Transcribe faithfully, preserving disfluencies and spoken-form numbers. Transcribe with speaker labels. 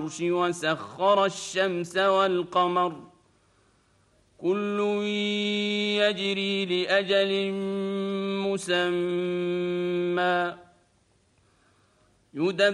Speaker 1: وسخر الشمس والقمر كل يجري لأجل مسمى يدبر